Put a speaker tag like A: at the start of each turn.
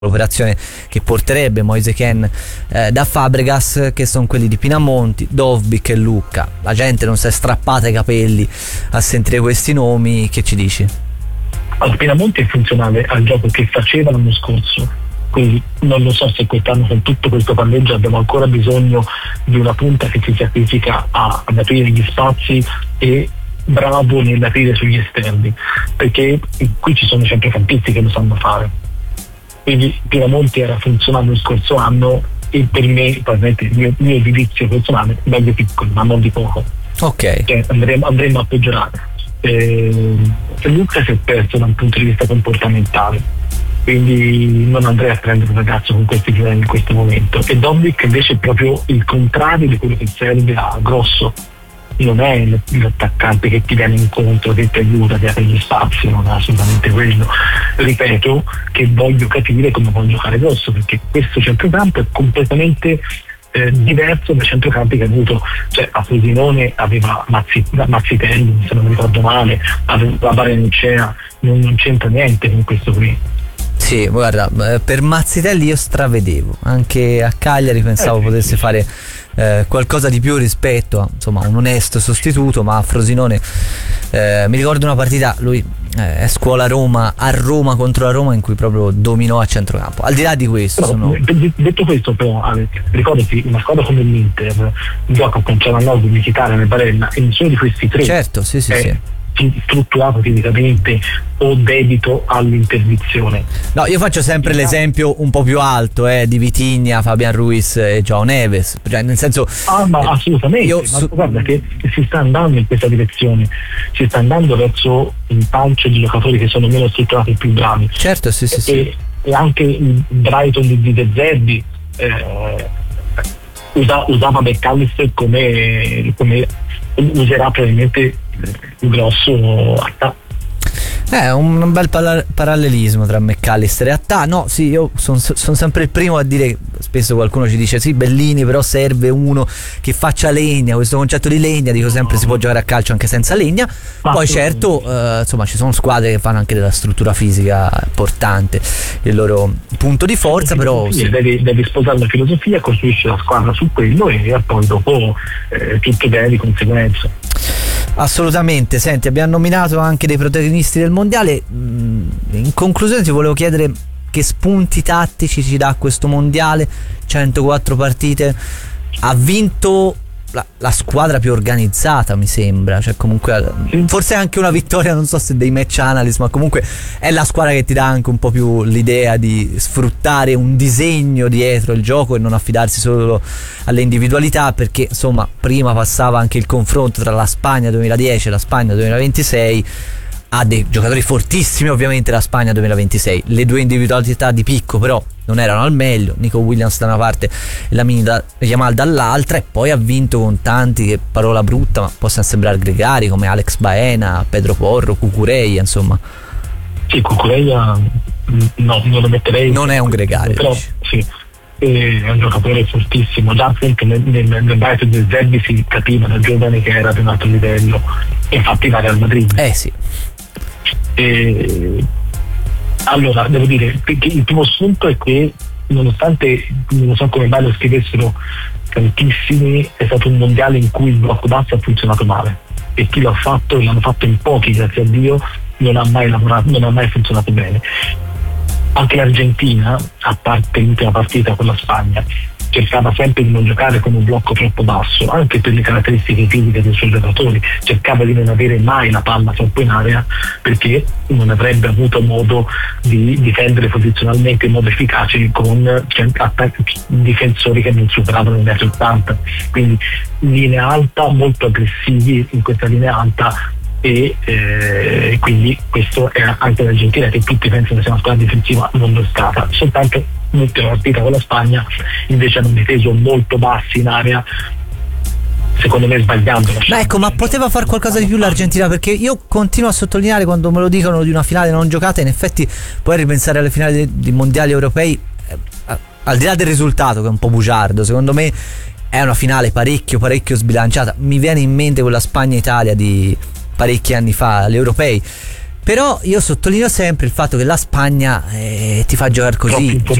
A: l'operazione che porterebbe Moise Kean da Fabregas, che sono quelli di Pinamonti, Dovbyk e Lucca. La gente non si è strappata i capelli a sentire questi nomi. Che ci dici?
B: Allora, Pinamonti è funzionale al gioco che faceva l'anno scorso, quindi non lo so se quest'anno con tutto questo palleggio abbiamo ancora bisogno di una punta che si sacrifica ad aprire gli spazi e bravo nell'aprire sugli esterni, perché qui ci sono centrocampisti che lo sanno fare. Quindi Pinamonti era funzionale lo scorso anno e per me, probabilmente il mio giudizio personale, meglio piccolo, ma non di poco.
A: Ok.
B: Cioè, andremo a peggiorare. Lucca si è perso da un punto di vista comportamentale, quindi non andrei a prendere un ragazzo con questi livelli in questo momento. E Dovbyk invece è proprio il contrario di quello che serve a Grosso. Non è l'attaccante che ti viene incontro, che ti aiuta, ti apre gli spazi, non è assolutamente quello. Ripeto che voglio capire come può giocare Grosso, perché questo centrocampo è completamente diverso dai centrocampi che ha avuto. Cioè a Frosinone aveva Mazzitelli, se non mi ricordo male, aveva Barenecea, non c'entra niente con questo qui.
A: Sì, guarda, per Mazzitelli io stravedevo, anche a Cagliari pensavo potesse fare qualcosa di più rispetto a, insomma, un onesto sostituto, ma a Frosinone mi ricordo una partita, lui è scuola Roma, a Roma contro la Roma, in cui proprio dominò a centrocampo. Al di là di questo,
B: però, detto questo, però ricordati, una squadra come l'Inter gioca con Cialanoglu, Mkhitaryan e Barella, e nessuno di questi tre
A: certo, sì.
B: strutturato fisicamente o dedito all'interdizione.
A: No, io faccio sempre l'esempio un po' più alto di Vitinha, Fabian Ruiz e João Neves, cioè nel senso
B: ma assolutamente, guarda che si sta andando in questa direzione, si sta andando verso un pancio di giocatori che sono meno strutturati e più bravi.
A: Certo, sì.
B: E anche il Brighton di De Zerbi usava McAllister come userà probabilmente il Grosso a
A: un bel parallelismo tra McAllister e Attà. No, sì, io sono sempre il primo a dire, spesso qualcuno ci dice sì, Bellini, però serve uno che faccia legna, questo concetto di legna, dico sempre si può giocare a calcio anche senza legna. Poi certo, insomma, ci sono squadre che fanno anche della struttura fisica importante, il loro punto di forza, però sì.
B: Devi sposare la filosofia, costruisci la squadra su quello e poi dopo tutto bene di conseguenza.
A: Assolutamente. Senti, abbiamo nominato anche dei protagonisti del mondiale. In conclusione ti volevo chiedere che spunti tattici ci dà questo mondiale. 104 partite, ha vinto la squadra più organizzata, mi sembra, cioè comunque forse anche una vittoria, non so se dei match analyst, ma comunque è la squadra che ti dà anche un po' più l'idea di sfruttare un disegno dietro il gioco e non affidarsi solo alle individualità, perché insomma prima passava anche il confronto tra la Spagna 2010 e la Spagna 2026. Ha dei giocatori fortissimi, ovviamente, la Spagna 2026. Le due individualità di picco però non erano al meglio, Nico Williams da una parte e Lamine Yamal dall'altra, e poi ha vinto con tanti, che parola brutta ma possono sembrare gregari, come Alex Baena, Pedro Porro, Cucurella, insomma.
B: Sì, Cucurella no, non lo metterei, non
A: è un gregario,
B: però sì, è un giocatore fortissimo. Già anche nel Brighton del Zerbi si capiva da giovane che era di un altro livello, e infatti va al Madrid.
A: Sì.
B: Allora devo dire che il primo spunto è che, nonostante non so come mai lo scrivessero tantissimi, è stato un mondiale in cui il blocco basso ha funzionato male, e chi l'ha fatto, e l'hanno fatto in pochi, grazie a Dio, non ha mai funzionato bene. Anche l'Argentina, a parte l'ultima partita con la Spagna, cercava sempre di non giocare con un blocco troppo basso, anche per le caratteristiche fisiche dei suoi giocatori, cercava di non avere mai la palla troppo in area, perché non avrebbe avuto modo di difendere posizionalmente in modo efficace con difensori che non superavano il 1,80 m. Quindi linea alta, molto aggressivi in questa linea alta, e quindi questo è anche l'Argentina, che tutti pensano sia una squadra difensiva, non lo è stata. Soltanto l'ultima partita con la Spagna invece hanno difeso molto bassi in area, secondo me sbagliando.
A: Ma poteva far qualcosa di più l'Argentina, perché io continuo a sottolineare, quando me lo dicono, di una finale non giocata. In effetti poi ripensare alle finali di mondiali europei, al di là del risultato che è un po' bugiardo, secondo me è una finale parecchio sbilanciata. Mi viene in mente quella Spagna-Italia di parecchi anni fa, agli europei, Però io sottolineo sempre il fatto che la Spagna ti fa giocare così,